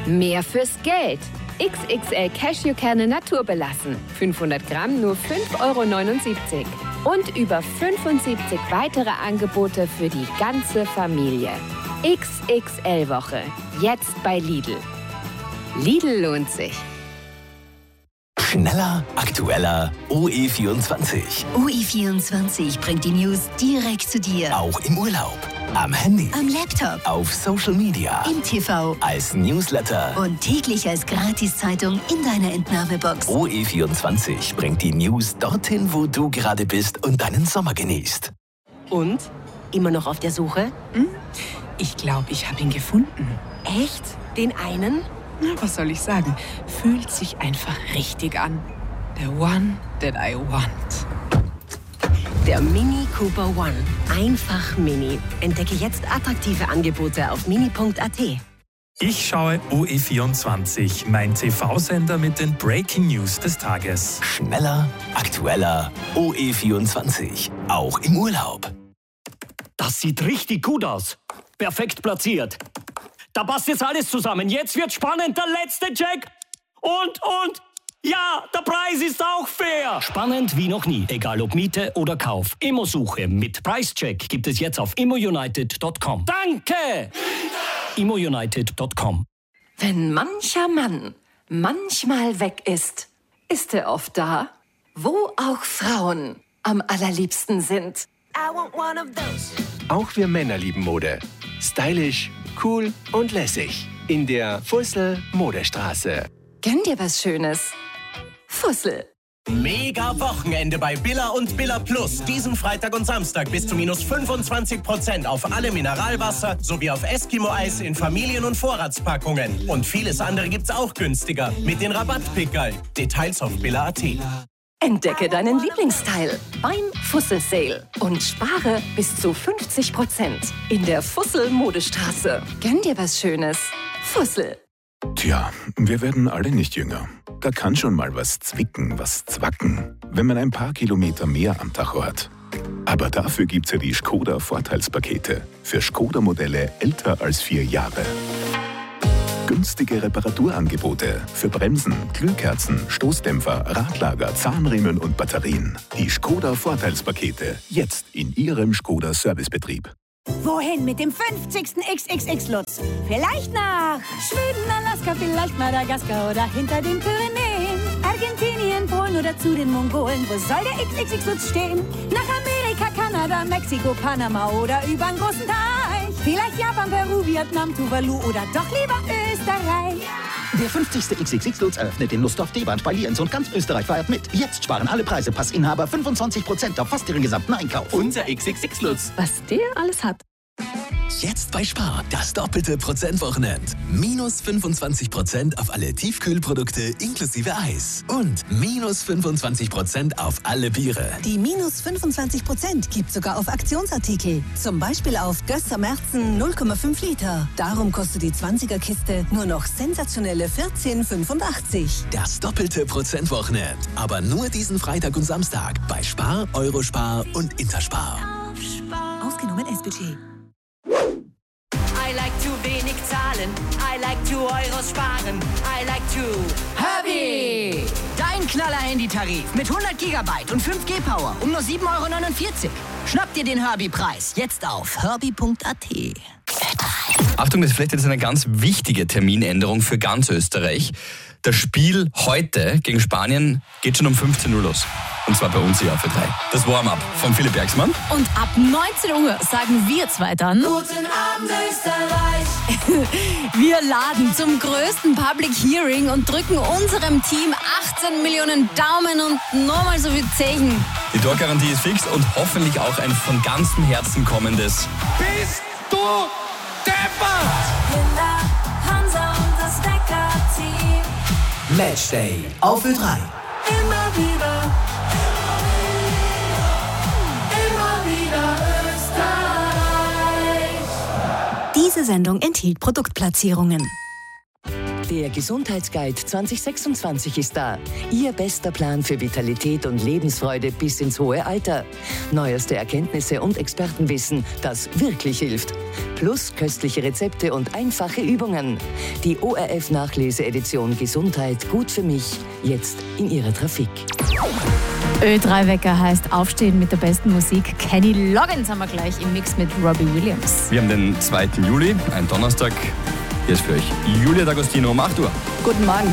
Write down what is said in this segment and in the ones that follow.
Mehr fürs Geld. XXL Cashewkerne naturbelassen. 500 Gramm nur 5,79 €. Und über 75 weitere Angebote für die ganze Familie. XXL-Woche. Jetzt bei Lidl. Lidl lohnt sich. Schneller, aktueller, OE24. OE24 bringt die News direkt zu dir. Auch im Urlaub, am Handy, Am Laptop, auf Social Media, im TV als Newsletter. und täglich als Gratiszeitung in deiner Entnahmebox. OE24 bringt die News dorthin, wo du gerade bist und deinen Sommer genießt. Und? Immer noch auf der Suche? Ich glaube, ich habe ihn gefunden. Echt? Den einen? Na, was soll ich sagen? Fühlt sich einfach richtig an. The one that I want. Der Mini Cooper One. Einfach Mini. Entdecke jetzt attraktive Angebote auf mini.at. Ich schaue OE24, mein TV-Sender mit den Breaking News des Tages. Schneller, aktueller, OE24. Auch im Urlaub. Das sieht richtig gut aus. Perfekt platziert. Da passt jetzt alles zusammen. Jetzt wird spannend. Der letzte Check. Und. Ja, der Preis ist auch fair. Spannend wie noch nie. Egal ob Miete oder Kauf. Immosuche mit Preischeck gibt es jetzt auf immounited.com. Danke! immounited.com. Wenn mancher Mann manchmal weg ist, ist er oft da, wo auch Frauen am allerliebsten sind. Auch wir Männer lieben Mode. Stylisch, cool und lässig. In der Fussel Modestraße. Gönn dir was Schönes. Fussel. Mega Wochenende bei Billa und Billa Plus. Diesen Freitag und Samstag bis zu minus 25% auf alle Mineralwasser sowie auf Eskimo-Eis in Familien- und Vorratspackungen. Und vieles andere gibt's auch günstiger mit den Rabattpickerl. Details auf billa.at. Entdecke deinen Lieblingsteil beim Fussel Sale und spare bis zu 50% in der Fussel Modestraße. Gönn dir was Schönes. Fussel. Tja, wir werden alle nicht jünger. Da kann schon mal was zwicken, was zwacken, wenn man ein paar Kilometer mehr am Tacho hat. Aber dafür gibt's ja die Škoda Vorteilspakete für Škoda-Modelle älter als 4 Jahre. Günstige Reparaturangebote für Bremsen, Glühkerzen, Stoßdämpfer, Radlager, Zahnriemen und Batterien. Die Škoda Vorteilspakete jetzt in Ihrem Škoda Servicebetrieb. Wohin mit dem 50. XXX-Lutz? Vielleicht nach Schweden, Alaska, vielleicht Madagaskar oder hinter den Pyrenäen. Argentinien, Polen oder zu den Mongolen. Wo soll der XXX-Lutz stehen? Nach Amerika, Kanada, Mexiko, Panama oder übern großen Teich. Vielleicht Japan, Peru, Vietnam, Tuvalu oder doch lieber Österreich. Der 50. XXX-Lutz eröffnet in Lustdorf-Deband bei Lienz und ganz Österreich feiert mit. Jetzt sparen alle Preise. Passinhaber 25% auf fast ihren gesamten Einkauf. Unser XXX-Lutz. Was der alles hat. Jetzt bei Spar, das doppelte Prozentwochenend. Minus 25% auf alle Tiefkühlprodukte inklusive Eis. Und minus 25% auf alle Biere. Die minus 25% gibt sogar auf Aktionsartikel. Zum Beispiel auf Gösser Märzen 0,5 Liter. Darum kostet die 20er-Kiste nur noch sensationelle 14,85. Das doppelte Prozentwochenend. Aber nur diesen Freitag und Samstag bei Spar, Eurospar und Interspar. Ausgenommen S-Budget. I like to wenig zahlen. I like to Euros sparen. I like to Herbie! Dein Knaller-Handytarif mit 100 GB und 5G Power um nur 7,49 €. Schnapp dir den Herbie-Preis jetzt auf herbie.at. Achtung, das ist vielleicht jetzt eine ganz wichtige Terminänderung für ganz Österreich. Das Spiel heute gegen Spanien geht schon um 15 Uhr los. Und zwar bei uns hier auf Ö3. Das Warm-up von Philipp Bergsmann. Und ab 19 Uhr sagen wir zwei dann: Guten Abend, Österreich. Wir laden zum größten Public Hearing und drücken unserem Team 18 Millionen Daumen und nochmal so viel Zeichen. Die Torgarantie ist fix und hoffentlich auch ein von ganzem Herzen kommendes Bist du deppert? Linda, Hansa und das Decker-Team. Matchday auf Ö3. Immer wieder Österreich. Diese Sendung enthielt Produktplatzierungen. Der Gesundheitsguide 2026 ist da. Ihr bester Plan für Vitalität und Lebensfreude bis ins hohe Alter. Neueste Erkenntnisse und Expertenwissen, das wirklich hilft. Plus köstliche Rezepte und einfache Übungen. Die ORF-Nachlese-Edition Gesundheit gut für mich, jetzt in Ihrer Trafik. Ö3-Wecker heißt Aufstehen mit der besten Musik. Kenny Loggins haben wir gleich im Mix mit Robbie Williams. Wir haben den 2. Juli, ein Donnerstag. Hier ist für euch Julia D'Agostino um 8 Uhr. Guten Morgen.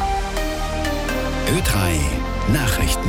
Ö3 Nachrichten.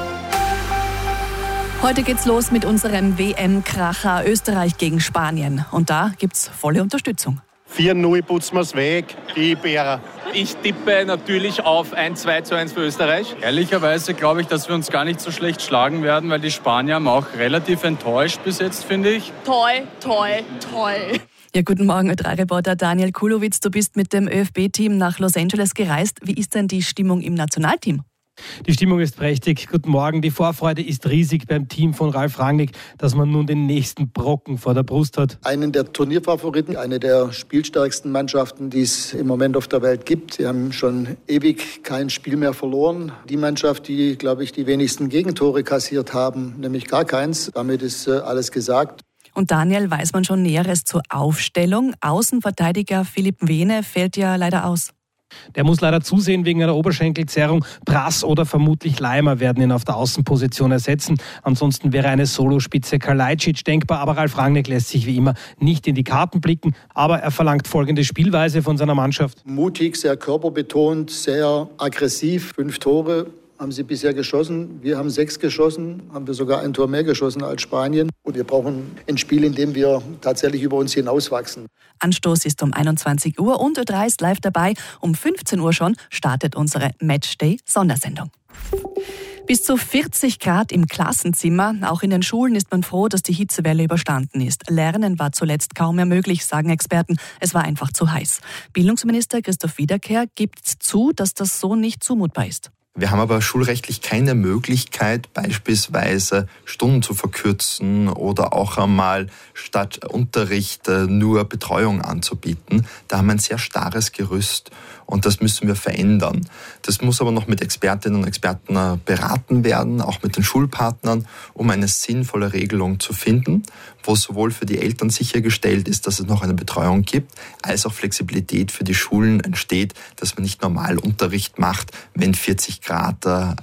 Heute geht's los mit unserem WM-Kracher Österreich gegen Spanien. Und da gibt's volle Unterstützung. 4-0 putzen wir es weg, die Iberer. Ich tippe natürlich auf ein 2:1 für Österreich. Ehrlicherweise glaube ich, dass wir uns gar nicht so schlecht schlagen werden, weil die Spanier haben auch relativ enttäuscht bis jetzt, finde ich. Toll, toll, toll. Ja, guten Morgen, Ö3-Reporter Daniel Kulowitz. Du bist mit dem ÖFB-Team nach Los Angeles gereist. Wie ist denn die Stimmung im Nationalteam? Die Stimmung ist prächtig. Guten Morgen. Die Vorfreude ist riesig beim Team von Ralf Rangnick, dass man nun den nächsten Brocken vor der Brust hat. Einen der Turnierfavoriten, eine der spielstärksten Mannschaften, die es im Moment auf der Welt gibt. Sie haben schon ewig kein Spiel mehr verloren. Die Mannschaft, die, glaube ich, die wenigsten Gegentore kassiert haben, nämlich gar keins. Damit ist alles gesagt. Und Daniel, weiß man schon Näheres zur Aufstellung? Außenverteidiger Philipp Wehne fällt ja leider aus. Der muss leider zusehen wegen einer Oberschenkelzerrung. Prass oder vermutlich Leimer werden ihn auf der Außenposition ersetzen. Ansonsten wäre eine Solospitze Kalajdzic denkbar, aber Ralf Rangnick lässt sich wie immer nicht in die Karten blicken. Aber er verlangt folgende Spielweise von seiner Mannschaft. Mutig, sehr körperbetont, sehr aggressiv. 5 Tore haben sie bisher geschossen. Wir haben 6 geschossen, haben wir sogar ein Tor mehr geschossen als Spanien. Und wir brauchen ein Spiel, in dem wir tatsächlich über uns hinauswachsen. Anstoß ist um 21 Uhr und Ö3 ist live dabei. Um 15 Uhr schon startet unsere Matchday-Sondersendung. Bis zu 40 Grad im Klassenzimmer. Auch in den Schulen ist man froh, dass die Hitzewelle überstanden ist. Lernen war zuletzt kaum mehr möglich, sagen Experten. Es war einfach zu heiß. Bildungsminister Christoph Wiederkehr gibt zu, dass das so nicht zumutbar ist. Wir haben aber schulrechtlich keine Möglichkeit, beispielsweise Stunden zu verkürzen oder auch einmal statt Unterricht nur Betreuung anzubieten. Da haben wir ein sehr starres Gerüst und das müssen wir verändern. Das muss aber noch mit Expertinnen und Experten beraten werden, auch mit den Schulpartnern, um eine sinnvolle Regelung zu finden, wo sowohl für die Eltern sichergestellt ist, dass es noch eine Betreuung gibt, als auch Flexibilität für die Schulen entsteht, dass man nicht normal Unterricht macht, wenn 40 Grad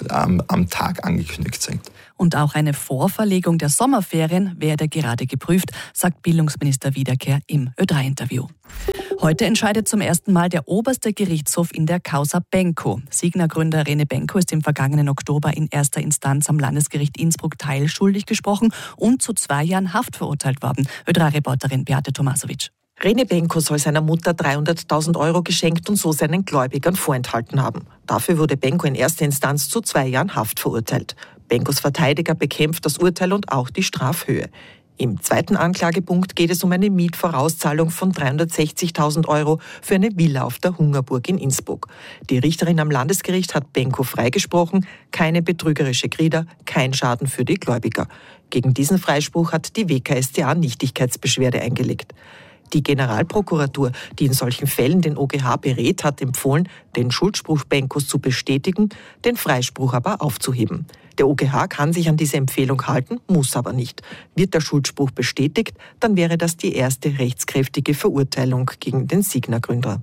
am Tag angekündigt sind. Und auch eine Vorverlegung der Sommerferien werde gerade geprüft, sagt Bildungsminister Wiederkehr im Ö3-Interview. Heute entscheidet zum ersten Mal der oberste Gerichtshof in der Causa Benko. Signa-Gründer René Benko ist im vergangenen Oktober in erster Instanz am Landesgericht Innsbruck teilschuldig gesprochen und zu 2 Jahren Haft verurteilt worden. Ö3-Reporterin Beate Tomasovic. René Benko soll seiner Mutter 300.000 Euro geschenkt und so seinen Gläubigern vorenthalten haben. Dafür wurde Benko in erster Instanz zu 2 Jahren Haft verurteilt. Benkos Verteidiger bekämpft das Urteil und auch die Strafhöhe. Im zweiten Anklagepunkt geht es um eine Mietvorauszahlung von 360.000 Euro für eine Villa auf der Hungerburg in Innsbruck. Die Richterin am Landesgericht hat Benko freigesprochen, keine betrügerische Grieder, kein Schaden für die Gläubiger. Gegen diesen Freispruch hat die WKStA Nichtigkeitsbeschwerde eingelegt. Die Generalprokuratur, die in solchen Fällen den OGH berät, hat empfohlen, den Schuldspruch Benkos zu bestätigen, den Freispruch aber aufzuheben. Der OGH kann sich an diese Empfehlung halten, muss aber nicht. Wird der Schuldspruch bestätigt, dann wäre das die erste rechtskräftige Verurteilung gegen den Signa-Gründer.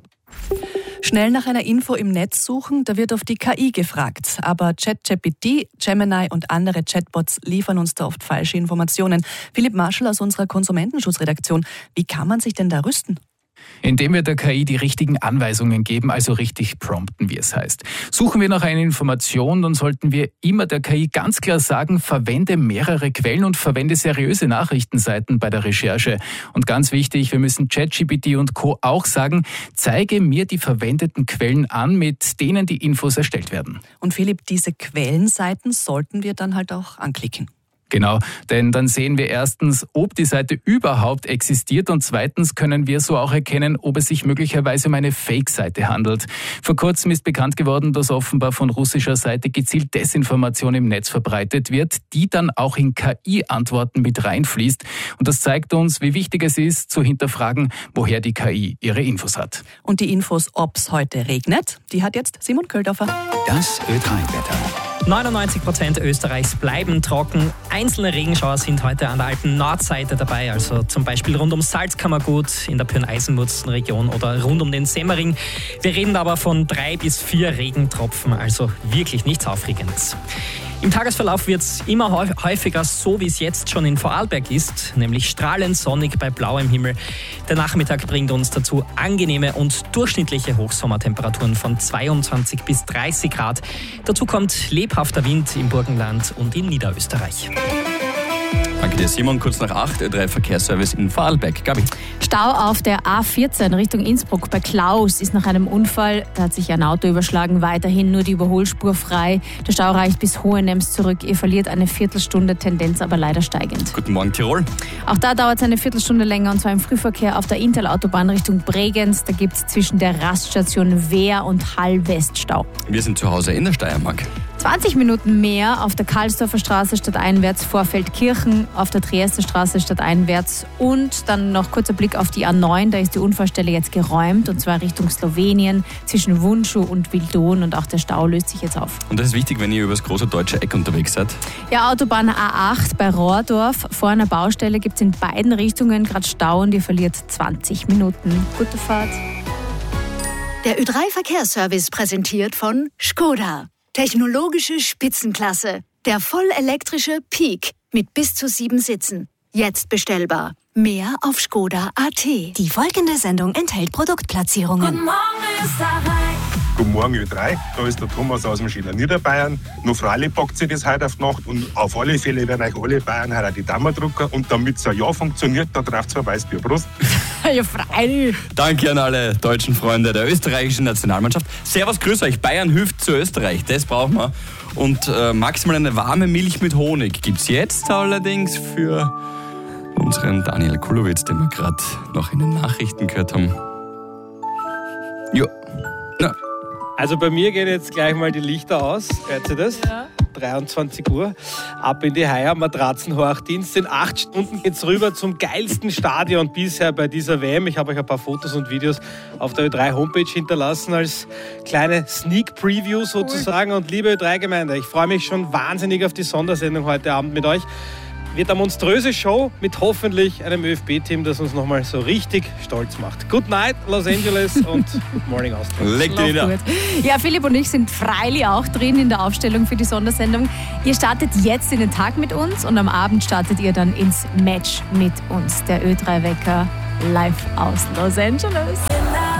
Schnell nach einer Info im Netz suchen, da wird auf die KI gefragt. Aber ChatGPT, Gemini und andere Chatbots liefern uns da oft falsche Informationen. Philipp Marschall aus unserer Konsumentenschutzredaktion. Wie kann man sich denn da rüsten? Indem wir der KI die richtigen Anweisungen geben, also richtig prompten, wie es heißt. Suchen wir nach einer Information, dann sollten wir immer der KI ganz klar sagen, verwende mehrere Quellen und verwende seriöse Nachrichtenseiten bei der Recherche. Und ganz wichtig, wir müssen ChatGPT und Co. auch sagen, zeige mir die verwendeten Quellen an, mit denen die Infos erstellt werden. Und Philipp, diese Quellenseiten sollten wir dann halt auch anklicken. Genau, denn dann sehen wir erstens, ob die Seite überhaupt existiert und zweitens können wir so auch erkennen, ob es sich möglicherweise um eine Fake-Seite handelt. Vor kurzem ist bekannt geworden, dass offenbar von russischer Seite gezielt Desinformation im Netz verbreitet wird, die dann auch in KI-Antworten mit reinfließt. Und das zeigt uns, wie wichtig es ist, zu hinterfragen, woher die KI ihre Infos hat. Und die Infos, ob es heute regnet, die hat jetzt Simon Köldorfer. Das Ö3-Wetter. 99% Österreichs bleiben trocken. Einzelne Regenschauer sind heute an der Alpen-Nordseite dabei, also zum Beispiel rund um Salzkammergut in der Pyrn-Eisenmutzen-Region oder rund um den Semmering. Wir reden aber von 3 bis 4 Regentropfen, also wirklich nichts Aufregendes. Im Tagesverlauf wird es immer häufiger so, wie es jetzt schon in Vorarlberg ist, nämlich strahlend sonnig bei blauem Himmel. Der Nachmittag bringt uns dazu angenehme und durchschnittliche Hochsommertemperaturen von 22 bis 30 Grad. Dazu kommt lebhafter Wind im Burgenland und in Niederösterreich. Danke dir, Simon. Kurz nach 8, Ö3 Verkehrsservice in Vorarlberg. Gabi. Stau auf der A14 Richtung Innsbruck bei Klaus ist nach einem Unfall. Da hat sich ein Auto überschlagen. Weiterhin nur die Überholspur frei. Der Stau reicht bis Hohenems zurück. Ihr verliert eine Viertelstunde, Tendenz aber leider steigend. Guten Morgen, Tirol. Auch da dauert es eine Viertelstunde länger und zwar im Frühverkehr auf der Intal-Autobahn Richtung Bregenz. Da gibt es zwischen der Raststation Wehr und Hall West Stau. Wir sind zu Hause in der Steiermark. 20 Minuten mehr auf der Karlsdorfer Straße stadteinwärts vor Feldkirchen, auf der Triester Straße stadteinwärts und dann noch kurzer Blick auf die A9. Da ist die Unfallstelle jetzt geräumt und zwar Richtung Slowenien zwischen Wunschow und Wildon und auch der Stau löst sich jetzt auf. Und das ist wichtig, wenn ihr über das große deutsche Eck unterwegs seid. Ja, Autobahn A8 bei Rohrdorf. Vor einer Baustelle gibt es in beiden Richtungen gerade Stau und ihr verliert 20 Minuten. Gute Fahrt. Der Ö3 Verkehrsservice präsentiert von Škoda. Technologische Spitzenklasse. Der vollelektrische Peak mit bis zu 7 Sitzen. Jetzt bestellbar. Mehr auf Škoda.at. Die folgende Sendung enthält Produktplatzierungen. Guten Morgen, Österreich. Guten Morgen, Ö3. Da ist der Thomas aus dem Schiller Niederbayern. Noch freilich packt sich das heute auf die Nacht und auf alle Fälle werden euch alle Bayern heute die Daumen drücken. Und damit es ein Jahr funktioniert, da trifft es ein Weißbier. Prost. Ja, freilich. Danke an alle deutschen Freunde der österreichischen Nationalmannschaft. Servus, grüß euch. Bayern hilft zu Österreich. Das brauchen wir. Und maximal eine warme Milch mit Honig gibt es jetzt allerdings für unseren Daniel Kulowitz, den wir gerade noch in den Nachrichten gehört haben. Jo. Na. Also bei mir gehen jetzt gleich mal die Lichter aus. Hört ihr das? Ja. 23 Uhr. Ab in die Haier Matratzenhorchdienst. In 8 Stunden geht's rüber zum geilsten Stadion bisher bei dieser WM. Ich habe euch ein paar Fotos und Videos auf der Ö3 Homepage hinterlassen als kleine Sneak Preview sozusagen. Und liebe Ö3-Gemeinde, ich freue mich schon wahnsinnig auf die Sondersendung heute Abend mit euch. Wird eine monströse Show mit hoffentlich einem ÖFB-Team, das uns nochmal so richtig stolz macht. Good night, Los Angeles und Good Morning Austria. Leg die nieder. Ja, Philipp und ich sind freilich auch drin in der Aufstellung für die Sondersendung. Ihr startet jetzt in den Tag mit uns und am Abend startet ihr dann ins Match mit uns. Der Ö3-Wecker live aus Los Angeles.